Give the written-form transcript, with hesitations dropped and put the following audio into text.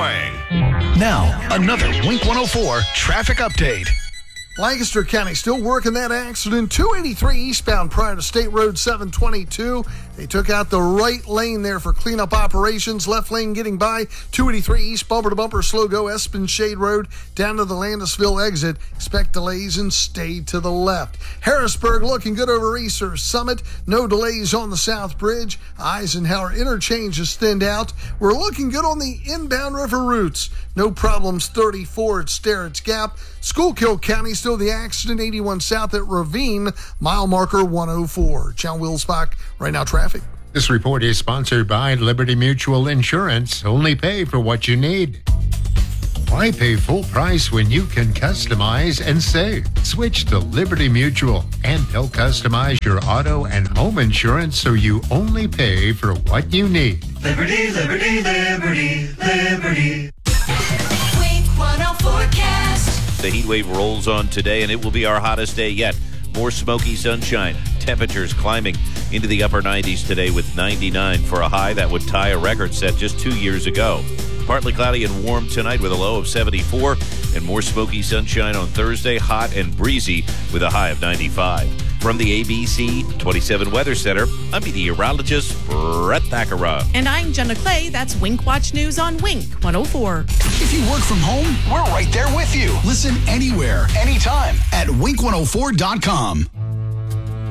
morning. Now, another Wink 104 traffic update. Lancaster County still working that accident. 283 eastbound prior to State Road 722. They took out the right lane there for cleanup operations. Left lane getting by. 283 east, bumper to bumper, slow go, Espen Shade Road down to the Landisville exit. Expect delays and stay to the left. Harrisburg looking good over Research Summit. No delays on the South Bridge. Eisenhower interchange is thinned out. We're looking good on the inbound river routes. No problems 34 at Sterrett's Gap. Schuylkill County still the accident. 81 south at Ravine, mile marker 104. John Wilsbach, right now traffic. This report is sponsored by Liberty Mutual Insurance. Only pay for what you need. Why pay full price when you can customize and save? Switch to Liberty Mutual, and they'll customize your auto and home insurance so you only pay for what you need. Liberty, liberty, liberty, liberty. Wink 104 Cast. The heat wave rolls on today, and it will be our hottest day yet. More smoky sunshine. Temperatures climbing into the upper 90s today with 99 for a high that would tie a record set just 2 years ago. Partly cloudy and warm tonight with a low of 74, and more smoky sunshine on Thursday, hot and breezy with a high of 95. From the ABC 27 Weather Center, I'm meteorologist Brett Thakara. And I'm Jenna Clay. That's Wink Watch News on Wink 104. If you work from home, we're right there with you. Listen anywhere, anytime at wink104.com.